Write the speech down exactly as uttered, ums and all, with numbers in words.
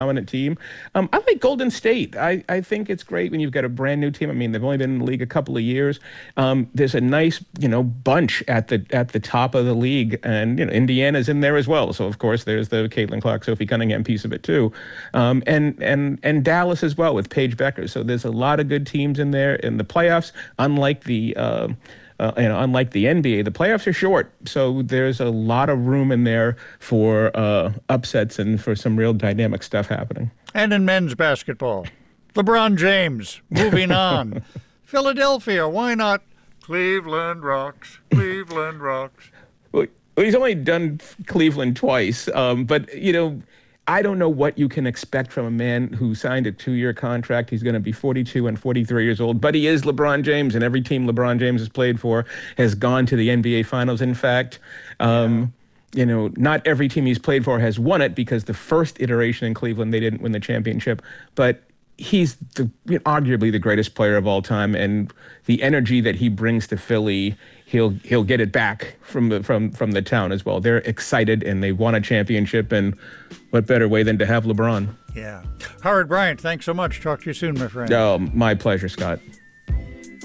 dominant team. Um, I like Golden State. I, I think it's great when you've got a brand new team. I mean, they've only been in the league a couple of years. Um, there's a nice, you know, bunch at the at the top of the league, and you know, Indiana's in there as well. So of course, there's the Caitlin Clark, Sophie Cunningham piece of it too, um, and and and Dallas as well with Paige Becker. So there's a lot of good teams in there in the playoffs. Unlike the uh, Uh, you know, unlike the N B A, the playoffs are short, so there's a lot of room in there for uh, upsets and for some real dynamic stuff happening. And in men's basketball, LeBron James moving on. Philadelphia, why not? Cleveland rocks, Cleveland rocks. Well, he's only done Cleveland twice, um, but, you know, I don't know what you can expect from a man who signed a two-year contract. He's going to be forty-two and forty-three years old, but he is LeBron James, and every team LeBron James has played for has gone to the N B A Finals. In fact, um, yeah. you know, not every team he's played for has won it because the first iteration in Cleveland, they didn't win the championship, but he's the, you know, arguably the greatest player of all time, and the energy that he brings to Philly, he'll he'll get it back from the from from the town as well. They're excited and they won a championship, and what better way than to have LeBron? Yeah. Howard Bryant, thanks so much. Talk to you soon, my friend. Oh, my pleasure, Scott.